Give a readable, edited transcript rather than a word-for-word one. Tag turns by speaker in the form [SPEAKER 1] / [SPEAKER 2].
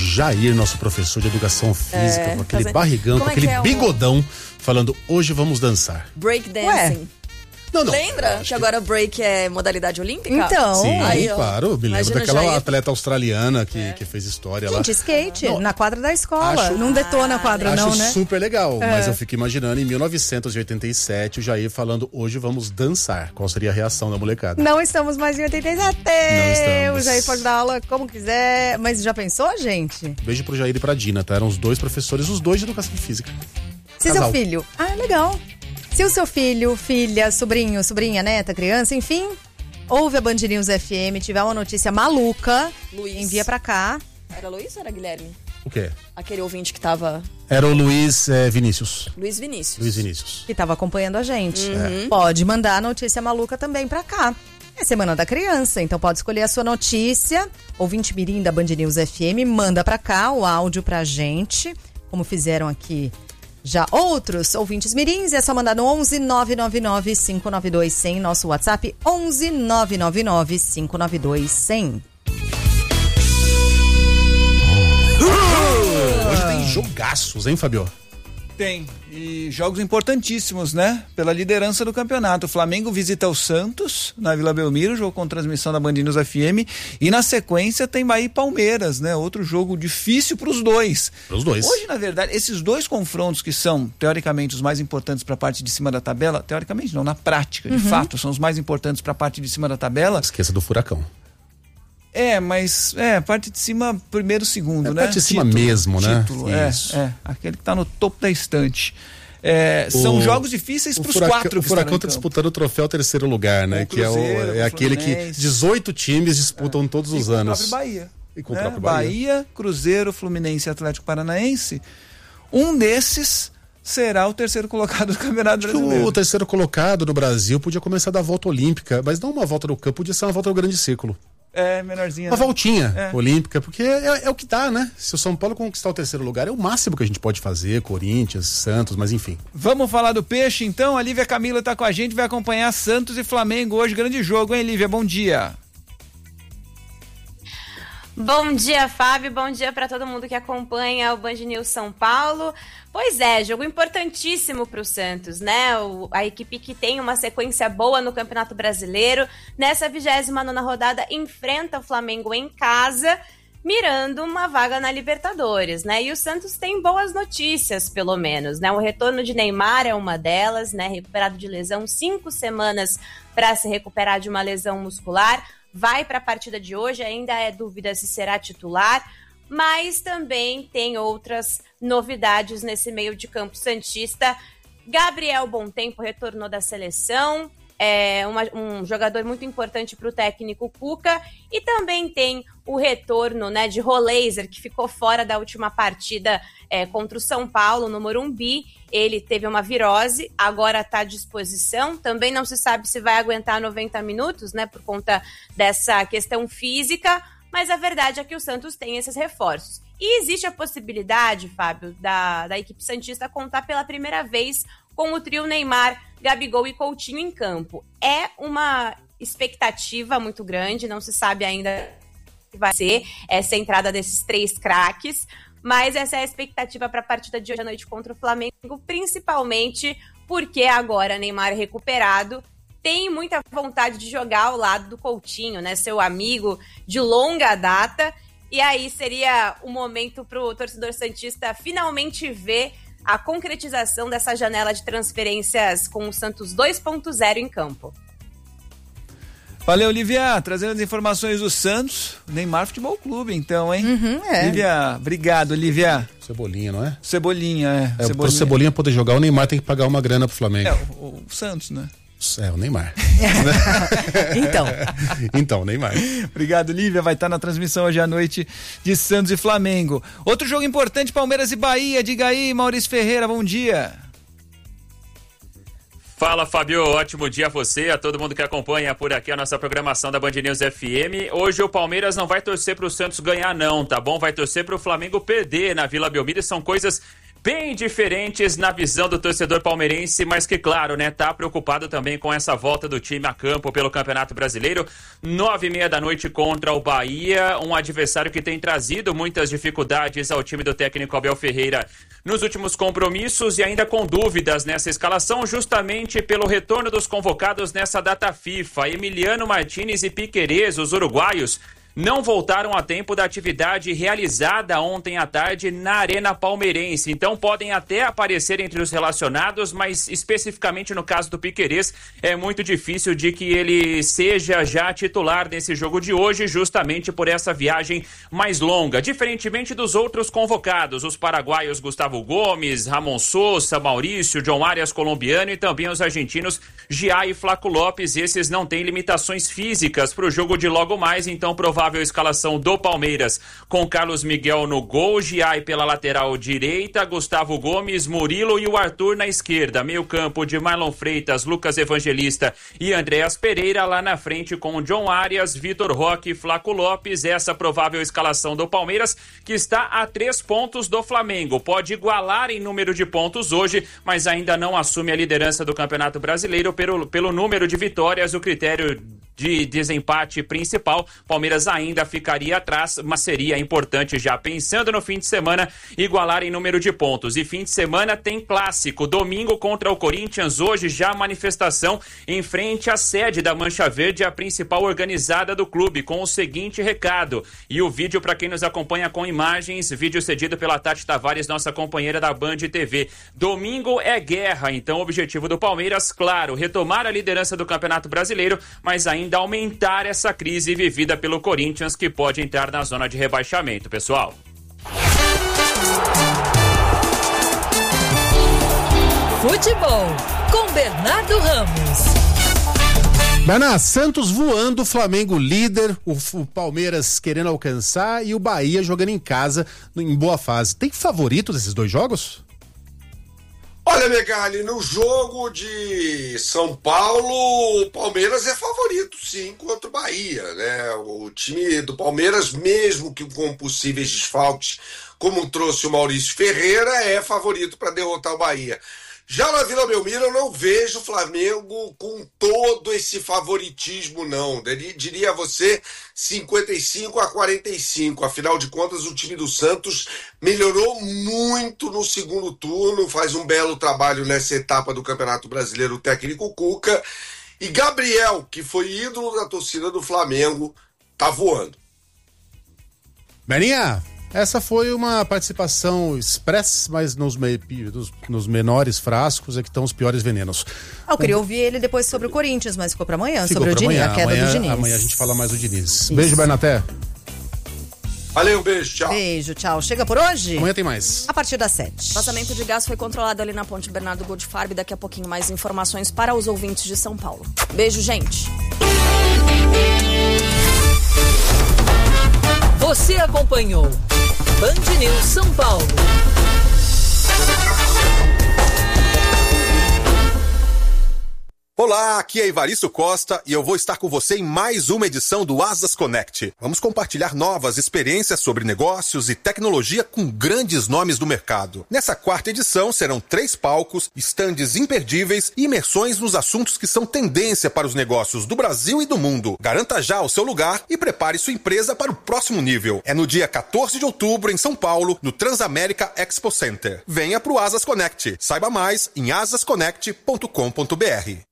[SPEAKER 1] Jair, nosso professor de educação física, com aquele barrigão, com aquele bigodão, falando, hoje vamos dançar.
[SPEAKER 2] Breakdancing. Não. Lembra que agora break é modalidade olímpica?
[SPEAKER 1] Então. Sim, aí, claro. Me lembro daquela atleta australiana que fez história lá.
[SPEAKER 3] Gente, skate, na quadra da escola. Não detona a quadra, não, né?
[SPEAKER 1] Acho super legal, mas eu fico imaginando em 1987 o Jair falando, hoje vamos dançar. Qual seria a reação da molecada?
[SPEAKER 3] Não estamos mais em 87. Não estamos. O Jair pode dar aula como quiser. Mas já pensou, gente?
[SPEAKER 1] Beijo pro Jair e pra Dina, tá? Eram os dois professores, os dois de educação física.
[SPEAKER 3] Se seu filho... legal. Se o seu filho, filha, sobrinho, sobrinha, neta, criança, enfim, ouve a Band News FM, tiver uma notícia maluca, envia pra cá.
[SPEAKER 2] Era Luiz ou era Guilherme?
[SPEAKER 1] O quê?
[SPEAKER 2] Aquele ouvinte que tava...
[SPEAKER 1] Era o Luiz Vinícius.
[SPEAKER 2] Luiz Vinícius.
[SPEAKER 3] Que tava acompanhando a gente. Pode mandar a notícia maluca também pra cá. É Semana da Criança, então pode escolher a sua notícia. Ouvinte mirim da Band News FM, manda pra cá o áudio pra gente, como fizeram aqui já outros ouvintes mirins. É só mandar no 11 999 592 100, nosso WhatsApp 11 999 592 100.
[SPEAKER 1] Hoje tem jogaços, hein, Fabio?
[SPEAKER 4] Tem, e jogos importantíssimos, né? Pela liderança do campeonato. O Flamengo visita o Santos na Vila Belmiro, jogo com transmissão da Band News FM, e na sequência tem Bahia e Palmeiras, né? Outro jogo difícil pros dois. Hoje, na verdade, esses dois confrontos que são, teoricamente, os mais importantes para a parte de cima da tabela, teoricamente não, na prática, de fato, são os mais importantes para a parte de cima da tabela.
[SPEAKER 1] Esqueça do Furacão.
[SPEAKER 4] Mas parte de cima, primeiro, segundo, né?
[SPEAKER 1] Parte de cima título, né?
[SPEAKER 4] Aquele que tá no topo da estante. São jogos difíceis pros quatro.
[SPEAKER 1] O Furacão tá disputando o troféu terceiro lugar, né? Que é aquele que 18 times disputam todos os anos.
[SPEAKER 4] E com o próprio Bahia. Bahia, Cruzeiro, Fluminense e Atlético Paranaense. Um desses será o terceiro colocado do Campeonato Brasileiro.
[SPEAKER 1] O terceiro colocado no Brasil podia começar a dar volta olímpica, mas não uma volta no campo, podia ser uma volta no grande círculo.
[SPEAKER 4] Menorzinha.
[SPEAKER 1] Uma voltinha olímpica, porque é o que dá, né? Se o São Paulo conquistar o terceiro lugar, é o máximo que a gente pode fazer, Corinthians, Santos, mas enfim.
[SPEAKER 4] Vamos falar do peixe, então? A Lívia Camila tá com a gente, vai acompanhar Santos e Flamengo hoje, grande jogo, hein, Lívia? Bom dia.
[SPEAKER 5] Bom dia, Fábio, bom dia para todo mundo que acompanha o Band News São Paulo. Pois é, jogo importantíssimo para o Santos, né? A equipe que tem uma sequência boa no Campeonato Brasileiro, nessa 29ª rodada, enfrenta o Flamengo em casa, mirando uma vaga na Libertadores, né? E o Santos tem boas notícias, pelo menos, né? O retorno de Neymar é uma delas, né? Recuperado de lesão, 5 semanas para se recuperar de uma lesão muscular. Vai para a partida de hoje, ainda é dúvida se será titular, mas também tem outras novidades nesse meio de campo santista. Gabriel Bontempo retornou da seleção, um jogador muito importante para o técnico Cuca, e também tem o retorno, né, de Roleiser, que ficou fora da última partida contra o São Paulo, no Morumbi. Ele teve uma virose, agora está à disposição. Também não se sabe se vai aguentar 90 minutos, né, por conta dessa questão física, mas a verdade é que o Santos tem esses reforços. E existe a possibilidade, Fábio, da equipe santista contar pela primeira vez com o trio Neymar, Gabigol e Coutinho em campo. É uma expectativa muito grande, não se sabe ainda o que vai ser essa entrada desses 3 craques, mas essa é a expectativa para a partida de hoje à noite contra o Flamengo, principalmente porque agora Neymar recuperado tem muita vontade de jogar ao lado do Coutinho, né, seu amigo de longa data, e aí seria o momento para o torcedor santista finalmente ver a concretização dessa janela de transferências com o Santos 2.0 em campo.
[SPEAKER 4] Valeu, Lívia, trazendo as informações do Santos, Neymar Futebol Clube, então, hein? Lívia, obrigado, Lívia.
[SPEAKER 1] Cebolinha, não é?
[SPEAKER 4] Cebolinha.
[SPEAKER 1] Para o Cebolinha poder jogar, o Neymar tem que pagar uma grana pro Flamengo.
[SPEAKER 4] O Santos, né?
[SPEAKER 1] O Neymar. Então, Neymar.
[SPEAKER 4] Obrigado, Lívia. Vai estar na transmissão hoje à noite de Santos e Flamengo. Outro jogo importante, Palmeiras e Bahia. Diga aí, Maurício Ferreira, bom dia.
[SPEAKER 6] Fala, Fabio, ótimo dia a você, a todo mundo que acompanha por aqui a nossa programação da Band News FM. Hoje o Palmeiras não vai torcer pro Santos ganhar não, tá bom? Vai torcer pro Flamengo perder na Vila Belmiro, são coisas bem diferentes na visão do torcedor palmeirense, mas que, claro, né, tá preocupado também com essa volta do time a campo pelo Campeonato Brasileiro. 9h30 da noite contra o Bahia, um adversário que tem trazido muitas dificuldades ao time do técnico Abel Ferreira nos últimos compromissos e ainda com dúvidas nessa escalação, justamente pelo retorno dos convocados nessa data FIFA. Emiliano Martínez e Piquerez, os uruguaios, não voltaram a tempo da atividade realizada ontem à tarde na Arena Palmeirense. Então podem até aparecer entre os relacionados, mas especificamente no caso do Piquerez, é muito difícil de que ele seja já titular nesse jogo de hoje, justamente por essa viagem mais longa. Diferentemente dos outros convocados, os paraguaios Gustavo Gomes, Ramon Sousa, Maurício, John Arias colombiano e também os argentinos Gia e Flaco Lopes. Esses não têm limitações físicas para o jogo de logo mais, então provável escalação do Palmeiras com Carlos Miguel no gol, Giai pela lateral direita, Gustavo Gomes, Murilo e o Arthur na esquerda, meio campo de Marlon Freitas, Lucas Evangelista e Andreas Pereira, lá na frente com John Arias, Vitor Roque e Flaco Lopes. Essa provável escalação do Palmeiras, que está a 3 pontos do Flamengo, pode igualar em número de pontos hoje, mas ainda não assume a liderança do Campeonato Brasileiro pelo número de vitórias. O critério de desempate principal, Palmeiras ainda ficaria atrás, mas seria importante, já pensando no fim de semana, igualar em número de pontos. E fim de semana tem clássico, domingo contra o Corinthians, hoje já manifestação em frente à sede da Mancha Verde, a principal organizada do clube, com o seguinte recado. E o vídeo para quem nos acompanha com imagens, vídeo cedido pela Tati Tavares, nossa companheira da Band TV. Domingo é guerra, então o objetivo do Palmeiras, claro, retomar a liderança do Campeonato Brasileiro, mas ainda aumentar essa crise vivida pelo Corinthians, que pode entrar na zona de rebaixamento, pessoal.
[SPEAKER 7] Futebol com Bernardo Ramos.
[SPEAKER 1] Bernardo, Santos voando, Flamengo líder, o Palmeiras querendo alcançar e o Bahia jogando em casa em boa fase. Tem favorito desses dois jogos?
[SPEAKER 8] Olha, Megali, no jogo de São Paulo, o Palmeiras é favorito, sim, contra o Bahia, né? O time do Palmeiras, mesmo que com possíveis desfalques, como trouxe o Maurício Ferreira, é favorito para derrotar o Bahia. Já na Vila Belmiro, eu não vejo o Flamengo com todo esse favoritismo, não. Diria a você 55-45. Afinal de contas, o time do Santos melhorou muito no segundo turno, faz um belo trabalho nessa etapa do Campeonato Brasileiro, o técnico Cuca. E Gabriel, que foi ídolo da torcida do Flamengo, tá voando.
[SPEAKER 1] Beninha, essa foi uma participação express, mas nos menores frascos é que estão os piores venenos.
[SPEAKER 3] Eu queria ouvir ele depois sobre o Corinthians, mas ficou pra amanhã, sobre o Diniz, a queda do Diniz.
[SPEAKER 1] Amanhã a gente fala mais do Diniz. Isso. Beijo, Bernaté.
[SPEAKER 8] Valeu, beijo, tchau.
[SPEAKER 3] Beijo, tchau. Chega por hoje?
[SPEAKER 1] Amanhã tem mais.
[SPEAKER 3] A partir das 7.
[SPEAKER 2] Vazamento de gás foi controlado ali na ponte Bernardo Goldfarb. Daqui a pouquinho mais informações para os ouvintes de São Paulo. Beijo, gente.
[SPEAKER 7] Você acompanhou Band News São Paulo.
[SPEAKER 9] Olá, aqui é Evaristo Costa e eu vou estar com você em mais uma edição do Asas Connect. Vamos compartilhar novas experiências sobre negócios e tecnologia com grandes nomes do mercado. Nessa quarta edição serão 3 palcos, estandes imperdíveis e imersões nos assuntos que são tendência para os negócios do Brasil e do mundo. Garanta já o seu lugar e prepare sua empresa para o próximo nível. É no dia 14 de outubro em São Paulo, no Transamérica Expo Center. Venha para o Asas Connect. Saiba mais em asasconnect.com.br.